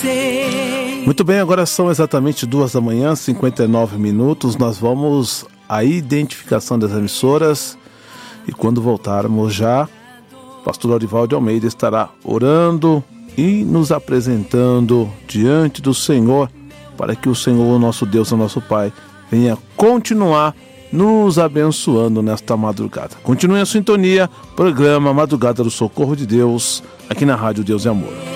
sei. Muito bem, agora são exatamente 2h, 59 minutos. Nós vamos à identificação das emissoras e quando voltarmos já, o pastor Lorival de Almeida estará orando e nos apresentando diante do Senhor, para que o Senhor, nosso Deus e nosso Pai, venha continuar nos abençoando nesta madrugada. Continue a sintonia, programa Madrugada do Socorro de Deus, aqui na Rádio Deus e Amor.